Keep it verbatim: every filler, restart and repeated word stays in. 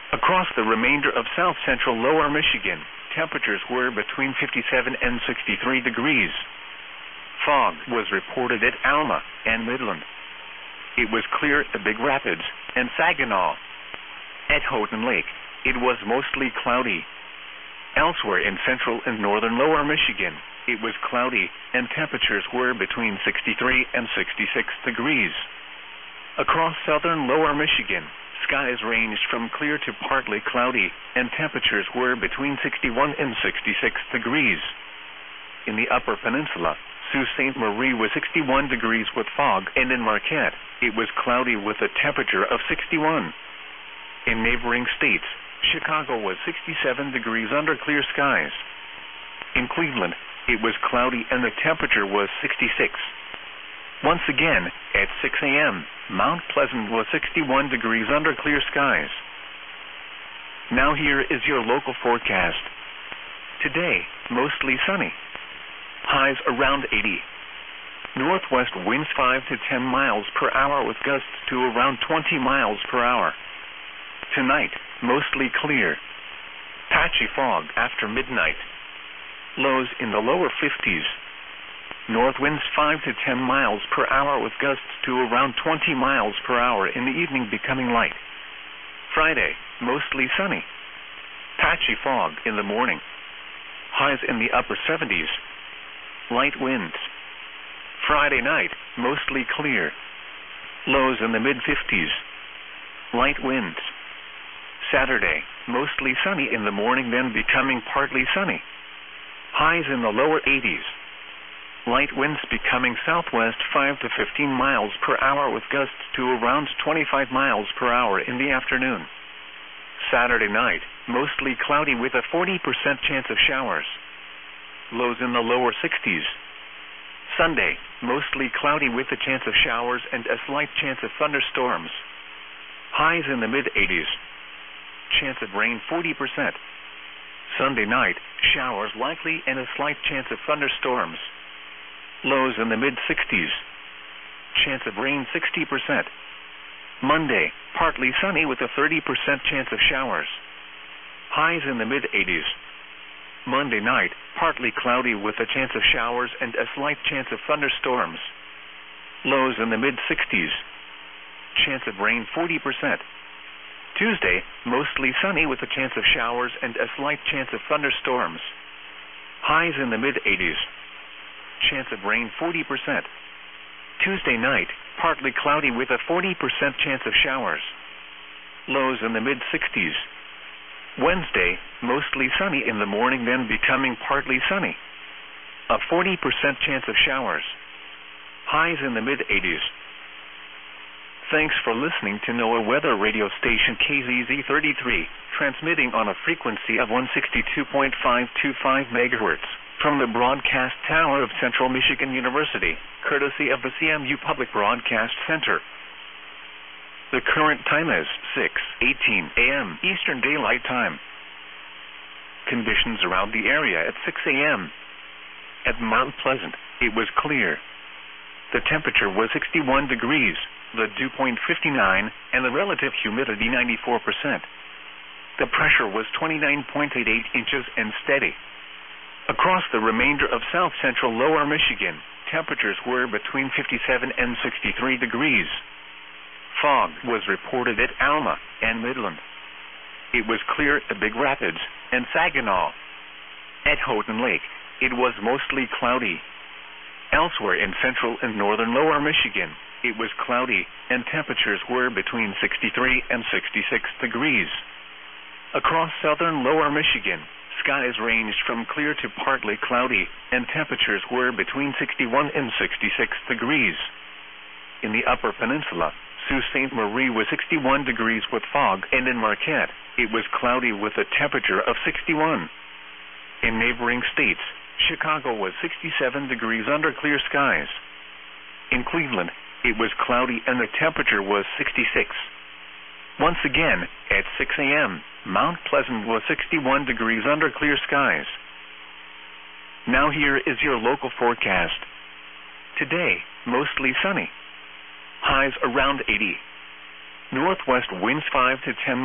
Across the remainder of south-central lower Michigan, temperatures were between fifty-seven and sixty-three degrees. Fog was reported at Alma and Midland. It was clear at Big Rapids and Saginaw. At Houghton Lake, it was mostly cloudy. Elsewhere in central and northern lower Michigan, it was cloudy and temperatures were between sixty-three and sixty-six degrees. Across southern lower Michigan, skies ranged from clear to partly cloudy, and temperatures were between sixty-one and sixty-six degrees. In the Upper Peninsula, Sault Ste. Marie was sixty-one degrees with fog, and in Marquette, it was cloudy with a temperature of sixty-one. In neighboring states, Chicago was sixty-seven degrees under clear skies. In Cleveland, it was cloudy and the temperature was sixty-six. Once again, at six a m, Mount Pleasant was sixty-one degrees under clear skies. Now here is your local forecast. Today, mostly sunny. Highs around eighty. Northwest winds five to ten miles per hour with gusts to around twenty miles per hour. Tonight, mostly clear. Patchy fog after midnight. Lows in the lower fifties. North winds five to ten miles per hour with gusts to around twenty miles per hour in the evening becoming light. Friday, mostly sunny. Patchy fog in the morning. Highs in the upper seventies. Light winds. Friday night, mostly clear. Lows in the mid-fifties. Light winds. Saturday, mostly sunny in the morning, then becoming partly sunny. Highs in the lower eighties. Light winds becoming southwest five to fifteen miles per hour with gusts to around twenty-five miles per hour in the afternoon. Saturday night, mostly cloudy with a forty percent chance of showers. Lows in the lower sixties. Sunday, mostly cloudy with a chance of showers and a slight chance of thunderstorms. Highs in the mid-eighties. Chance of rain forty percent. Sunday night, showers likely and a slight chance of thunderstorms. Lows in the mid-sixties. Chance of rain sixty percent. Monday, partly sunny with a thirty percent chance of showers. Highs in the mid-eighties. Monday night, partly cloudy with a chance of showers and a slight chance of thunderstorms. Lows in the mid-sixties. Chance of rain forty percent. Tuesday, mostly sunny with a chance of showers and a slight chance of thunderstorms. Highs in the mid-eighties. Chance of rain forty percent. Tuesday night, partly cloudy with a forty percent chance of showers. Lows in the mid-sixties. Wednesday, mostly sunny in the morning, then becoming partly sunny. A forty percent chance of showers. Highs in the mid-eighties. Thanks for listening to NOAA Weather Radio Station K Z Z thirty-three, transmitting on a frequency of one sixty-two point five two five megahertz from the broadcast tower of Central Michigan University, courtesy of the C M U Public Broadcast Center. The current time is six eighteen a m Eastern Daylight Time. Conditions around the area at six a m At Mount Pleasant, it was clear. The temperature was sixty-one degrees, the dew point fifty-nine, and the relative humidity ninety-four percent. The pressure was twenty-nine point eight eight inches and steady. Across the remainder of south-central lower Michigan, temperatures were between fifty-seven and sixty-three degrees. Fog was reported at Alma and Midland. It was clear at Big Rapids and Saginaw. At Houghton Lake, it was mostly cloudy. Elsewhere in central and northern lower Michigan, it was cloudy and temperatures were between sixty-three and sixty-six degrees. Across southern lower Michigan, skies ranged from clear to partly cloudy, and temperatures were between sixty-one and sixty-six degrees. In the Upper Peninsula, Sault Ste. Marie was sixty-one degrees with fog, and in Marquette, it was cloudy with a temperature of sixty-one. In neighboring states, Chicago was sixty-seven degrees under clear skies. In Cleveland, it was cloudy and the temperature was sixty-six. Once again, at six a m, Mount Pleasant was sixty-one degrees under clear skies. Now here is your local forecast. Today, mostly sunny. Highs around eighty. Northwest winds five to ten